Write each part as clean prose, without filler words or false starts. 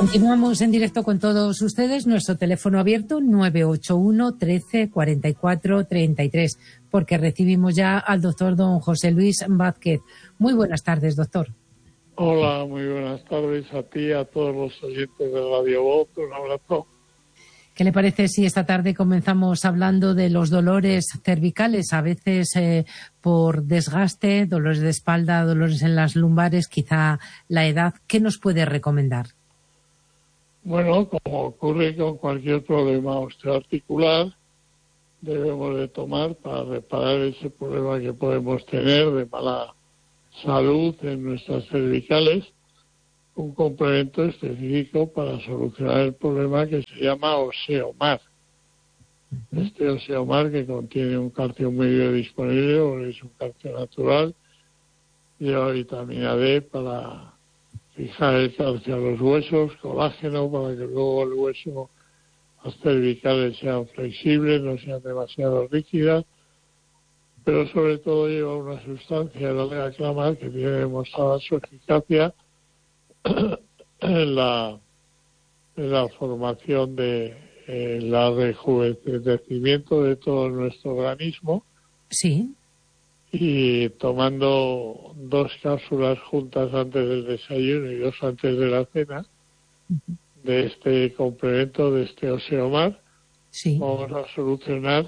Continuamos en directo con todos ustedes. Nuestro teléfono abierto 981 13 44 33, porque recibimos ya al doctor don José Luis Vázquez. Muy buenas tardes, doctor. Hola, muy buenas tardes a ti, a todos los oyentes de Radio Voz. Un abrazo. ¿Qué le parece si esta tarde comenzamos hablando de los dolores cervicales? A veces por desgaste, dolores de espalda, dolores en las lumbares, quizá la edad. ¿Qué nos puede recomendar? Bueno, como ocurre con cualquier problema osteoarticular, debemos de tomar para reparar ese problema que podemos tener de mala salud en nuestras cervicales, un complemento específico para solucionar el problema que se llama Oseomar. Este Oseomar, que contiene un calcio medio disponible, o es un calcio natural, lleva vitamina D para fijar el calcio a los huesos, colágeno para que luego el hueso, las cervicales sean flexibles, no sean demasiado rígidas, pero sobre todo lleva una sustancia, el alga-clama, que tiene demostrada su eficacia en la formación de el rejuvenecimiento de todo nuestro organismo. Sí. Y tomando 2 cápsulas juntas antes del desayuno y 2 antes de la cena de este complemento, de este Oseomar, sí, vamos a solucionar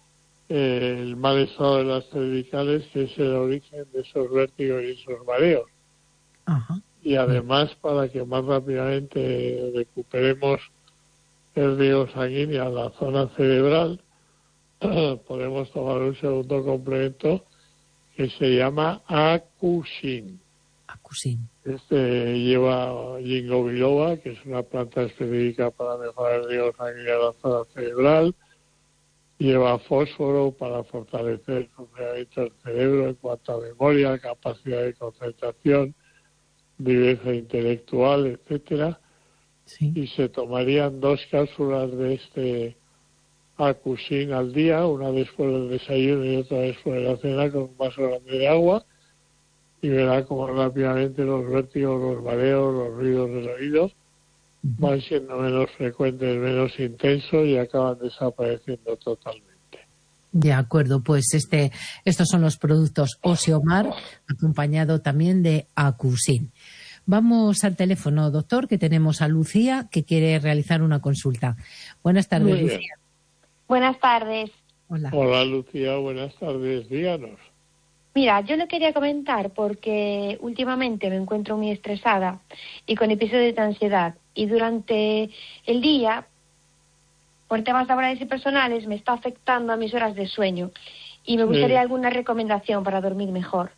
el mal estado de las cervicales, que es el origen de esos vértigos y esos mareos. Ajá. Y además, para que más rápidamente recuperemos el riego sanguíneo a la zona cerebral, podemos tomar un segundo complemento que se llama Acusin. Acusin. Este lleva ginkgo biloba, que es una planta específica para mejorar el riego sanguíneo a la zona cerebral. Lleva fósforo para fortalecer el funcionamiento del cerebro en cuanto a memoria, capacidad de concentración, viveza intelectual, etcétera. Sí. Y se tomarían 2 cápsulas de este Acusin al día, una después del desayuno y otra después de la cena, con un vaso grande de agua, y verá cómo rápidamente los vértigos, los mareos, los ruidos del oído van siendo menos frecuentes, menos intensos y acaban desapareciendo totalmente. De acuerdo, pues estos son los productos Oseomar, acompañado también de Acusin. Vamos al teléfono, doctor, que tenemos a Lucía, que quiere realizar una consulta. Buenas tardes, Muy bien. Lucía. Buenas tardes. Hola. Hola, Lucía, buenas tardes, díganos. Mira, yo le quería comentar porque últimamente me encuentro muy estresada y con episodios de ansiedad, y durante el día, por temas laborales y personales, me está afectando a mis horas de sueño y me gustaría alguna recomendación para dormir mejor.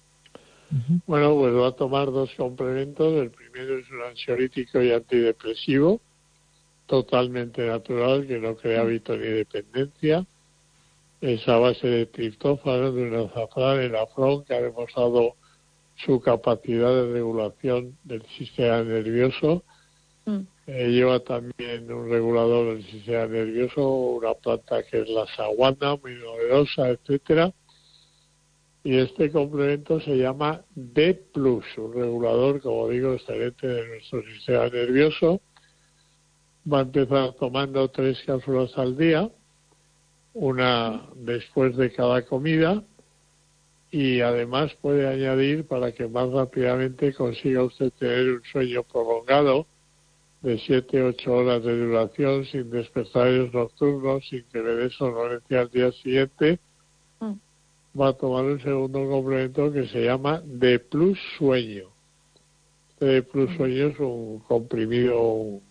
Bueno, pues va a tomar 2 complementos. El primero es un ansiolítico y antidepresivo, totalmente natural, que no crea hábito ni dependencia. Es a base de triptófano, de un azafrán, el afrón, que ha demostrado su capacidad de regulación del sistema nervioso. Lleva también un regulador del sistema nervioso, una planta que es la saguana, muy novedosa, etcétera. Y este complemento se llama D+, un regulador, como digo, excelente de nuestro sistema nervioso. Va a empezar tomando 3 cápsulas al día, una después de cada comida, y además puede añadir, para que más rápidamente consiga usted tener un sueño prolongado de 7-8 horas de duración, sin despertares nocturnos, sin que le dé somnolencia al día siguiente, va a tomar un segundo complemento que se llama D+ Sueño. Este D+ Sueño es un comprimido,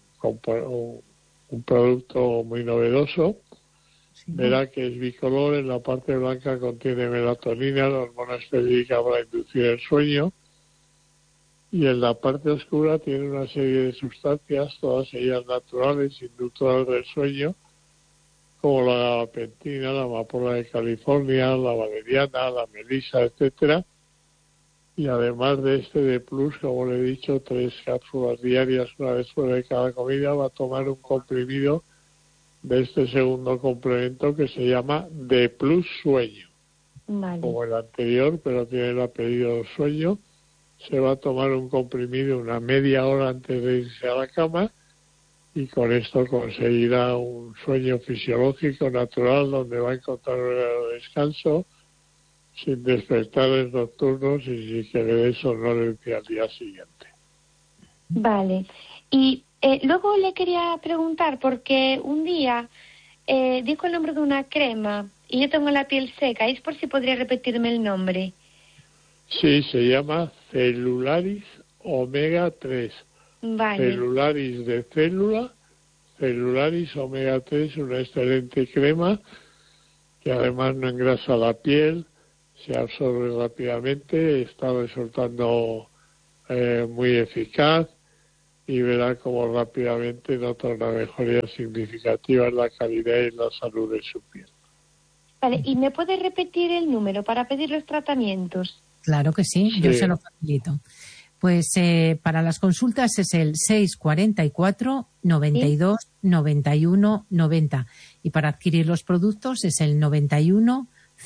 un producto muy novedoso. Verá que es bicolor. En la parte blanca contiene melatonina, la hormona específica para inducir el sueño, y en la parte oscura tiene una serie de sustancias, todas ellas naturales, inductoras del sueño, como la gabapentina, la amapola de California, la valeriana, la melisa, etcétera. Y además de este D+, como le he dicho, 3 cápsulas diarias, una vez fuera de cada comida, va a tomar un comprimido de este segundo complemento que se llama D+ Sueño. Vale. Como el anterior, pero tiene el apellido Sueño. se va a tomar un comprimido una media hora antes de irse a la cama, y con esto conseguirá un sueño fisiológico natural donde va a encontrar un horario de descanso sin despertares nocturnos y sin que le dé somnolencia al día siguiente. Vale. Y luego le quería preguntar, porque un día dijo el nombre de una crema y yo tengo la piel seca, es por si podría repetirme el nombre. Sí, se llama Cellularis Omega 3. Vale. Cellularis de célula, Cellularis Omega 3, una excelente crema que además no engrasa la piel, se absorbe rápidamente, está resultando muy eficaz, y verá cómo rápidamente nota una mejoría significativa en la calidad y la salud de su piel. Vale, ¿y me puede repetir el número para pedir los tratamientos? Claro que sí, yo se lo facilito. Pues para las consultas es el 644 92 91 90 y para adquirir los productos es el 91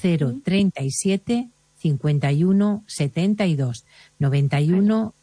037 51 72 91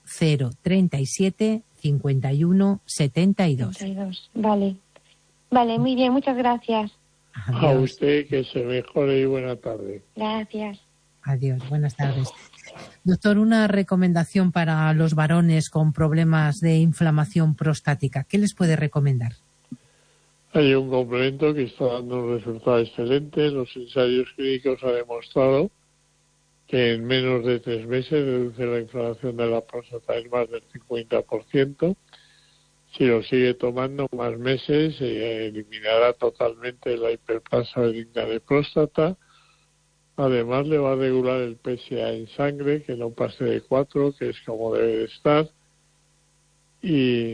037 51 72. Vale. Vale, muy bien, muchas gracias. Adiós. A usted, que se mejore y buena tarde. Gracias. Adiós, buenas tardes. Doctor, una recomendación para los varones con problemas de inflamación prostática. ¿Qué les puede recomendar? Hay un complemento que está dando un resultado excelente. Los ensayos clínicos han demostrado que en menos de 3 meses reduce la inflamación de la próstata en más del 50%. Si lo sigue tomando más meses, eliminará totalmente la hiperplasia benigna de próstata. Además, le va a regular el PSA en sangre, que no pase de 4, que es como debe de estar. Y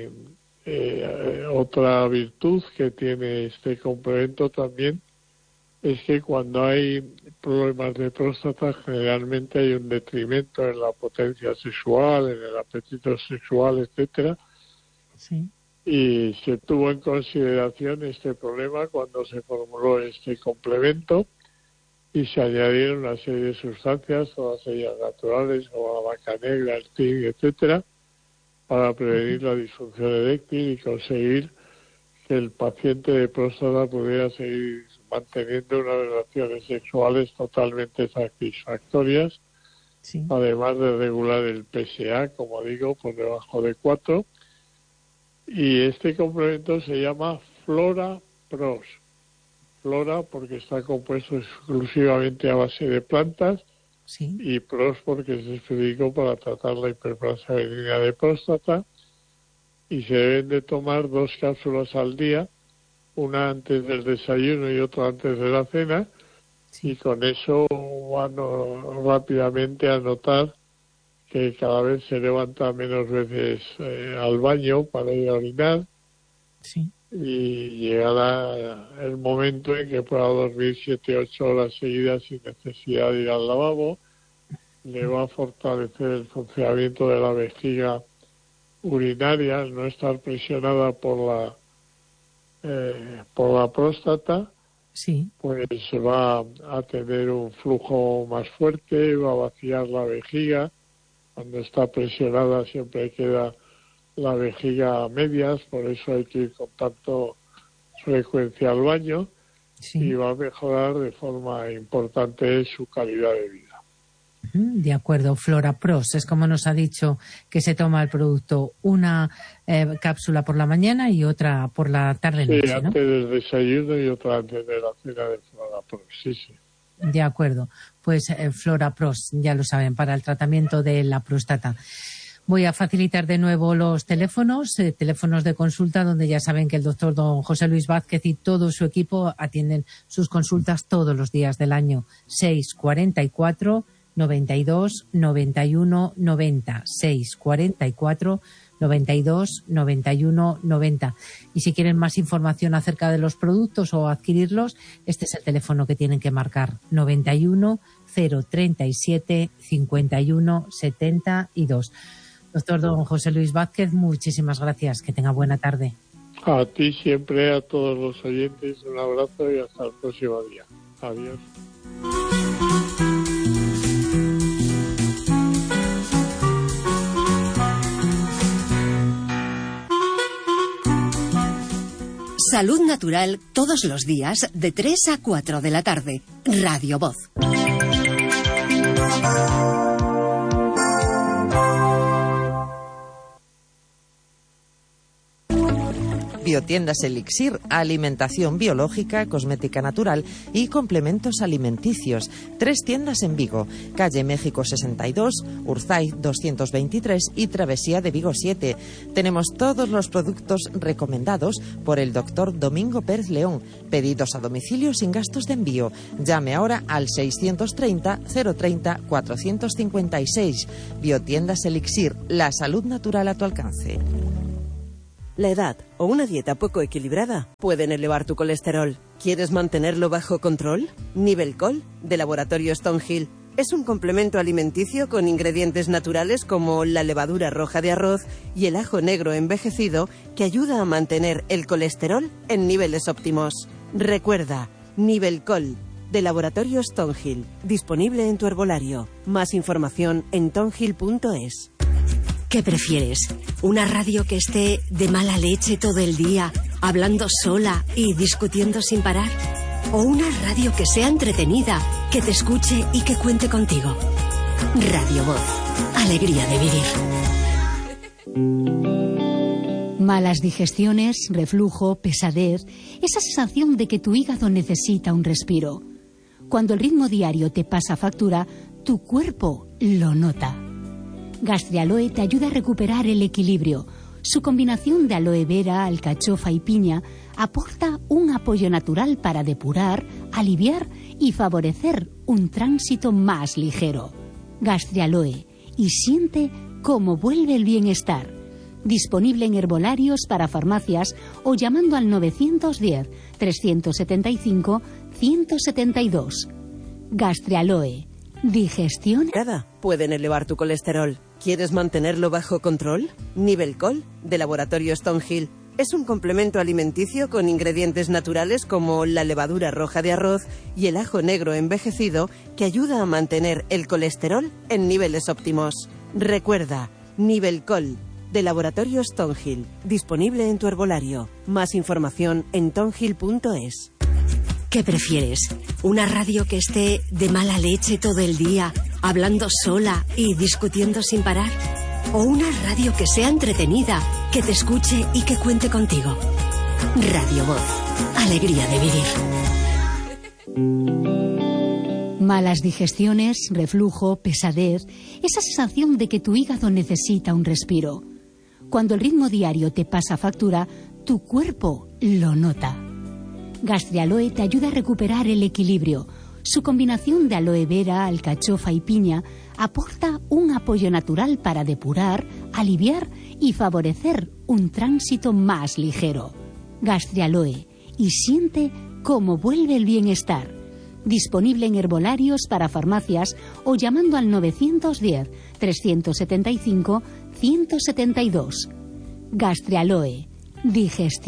otra virtud que tiene este complemento también es que cuando hay problemas de próstata, generalmente hay un detrimento en la potencia sexual, en el apetito sexual, etcétera. Sí. Y se tuvo en consideración este problema cuando se formuló este complemento, y se añadieron una serie de sustancias, todas ellas naturales, como la vaca negra, el zinc, etcétera, para prevenir la disfunción eréctil y conseguir que el paciente de próstata pudiera seguir manteniendo unas relaciones sexuales totalmente satisfactorias, Sí. además de regular el PSA, como digo, por debajo de 4. Y este complemento se llama Flora Pros. Flora porque está compuesto exclusivamente a base de plantas, Sí. y Pros porque es específico para tratar la hiperplasia benigna de próstata, y se deben de tomar 2 cápsulas al día, una antes del desayuno y otra antes de la cena, Sí. y con eso van rápidamente a notar que cada vez se levanta menos veces al baño para ir a orinar, Sí. y llegará el momento en que pueda dormir 7-8 horas seguidas sin necesidad de ir al lavabo. Le va a fortalecer el funcionamiento de la vejiga urinaria, no estar presionada por la próstata, Sí. pues va a tener un flujo más fuerte, va a vaciar la vejiga. Cuando está presionada siempre queda la vejiga a medias, por eso hay que ir con tanto frecuencia al baño, Sí. y va a mejorar de forma importante su calidad de vida. De acuerdo, Flora Pros es como nos ha dicho que se toma el producto, una cápsula por la mañana y otra por la tarde-noche, Sí, ¿no? antes del desayuno y otra antes de la cena de Flora Pros, sí. De acuerdo, pues Flora Pros, ya lo saben, para el tratamiento de la próstata. Voy a facilitar de nuevo los teléfonos de consulta, donde ya saben que el doctor don José Luis Vázquez y todo su equipo atienden sus consultas todos los días del año. 644 92 91 90, 644 92 91 90. Y si quieren más información acerca de los productos o adquirirlos, este es el teléfono que tienen que marcar: 91 037 51 72. Doctor don José Luis Vázquez, muchísimas gracias. Que tenga buena tarde. A ti siempre, a todos los oyentes, un abrazo y hasta el próximo día. Adiós. Salud Natural todos los días de 3 a 4 de la tarde. Radio Voz. Biotiendas Elixir, alimentación biológica, cosmética natural y complementos alimenticios. 3 tiendas en Vigo, calle México 62, Urzay 223 y Travesía de Vigo 7. Tenemos todos los productos recomendados por el doctor Domingo Pérez León. Pedidos a domicilio sin gastos de envío. Llame ahora al 630 030 456. Biotiendas Elixir, la salud natural a tu alcance. La edad o una dieta poco equilibrada pueden elevar tu colesterol. ¿Quieres mantenerlo bajo control? Nivelcol, de Laboratorio Stonehill, es un complemento alimenticio con ingredientes naturales como la levadura roja de arroz y el ajo negro envejecido que ayuda a mantener el colesterol en niveles óptimos. Recuerda, Nivelcol, de Laboratorio Stonehill, disponible en tu herbolario. Más información en tonhill.es. ¿Qué prefieres? ¿Una radio que esté de mala leche todo el día, hablando sola y discutiendo sin parar? ¿O una radio que sea entretenida, que te escuche y que cuente contigo? Radio Voz. Alegría de vivir. Malas digestiones, reflujo, pesadez, esa sensación de que tu hígado necesita un respiro. Cuando el ritmo diario te pasa factura, tu cuerpo lo nota. Gastrialoe te ayuda a recuperar el equilibrio. Su combinación de aloe vera, alcachofa y piña aporta un apoyo natural para depurar, aliviar y favorecer un tránsito más ligero. Gastrialoe, y siente cómo vuelve el bienestar. Disponible en herbolarios para farmacias o llamando al 910 375 172. Gastrialoe. Digestión. Pueden elevar tu colesterol. ¿Quieres mantenerlo bajo control? Nivelcol, de Laboratorio Stonehill, es un complemento alimenticio con ingredientes naturales como la levadura roja de arroz y el ajo negro envejecido que ayuda a mantener el colesterol en niveles óptimos. Recuerda, Nivelcol, de Laboratorio Stonehill, disponible en tu herbolario. Más información en tonhill.es. ¿Qué prefieres? ¿Una radio que esté de mala leche todo el día, hablando sola y discutiendo sin parar? ¿O una radio que sea entretenida, que te escuche y que cuente contigo? Radio Voz. Alegría de vivir. Malas digestiones, reflujo, pesadez, esa sensación de que tu hígado necesita un respiro. Cuando el ritmo diario te pasa factura, tu cuerpo lo nota. Gastrialoe te ayuda a recuperar el equilibrio. Su combinación de aloe vera, alcachofa y piña aporta un apoyo natural para depurar, aliviar y favorecer un tránsito más ligero. Gastrialoe, y siente cómo vuelve el bienestar. Disponible en herbolarios para farmacias o llamando al 910 375 172. Gastrialoe. Digestión.